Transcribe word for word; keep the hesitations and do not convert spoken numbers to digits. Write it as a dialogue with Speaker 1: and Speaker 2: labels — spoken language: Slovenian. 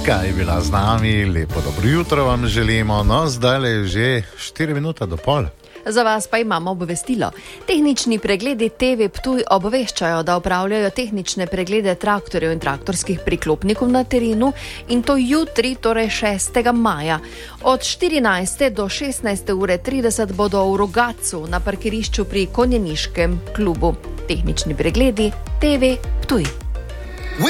Speaker 1: Monika je bila z nami, lepo dobro jutro vam želimo, no zdaj je že štiri minute do pol.
Speaker 2: Za vas pa imamo obvestilo. Tehnični pregledi T V Ptuj obveščajo, da opravljajo tehnične preglede traktorjev in traktorskih priklopnikov na terenu in to jutri, torej šestega maja. Od štirinajste do šestnajste ure trideset bodo v Rogatcu na parkirišču pri Konjeniškem klubu. Tehnični pregledi T V Ptuj.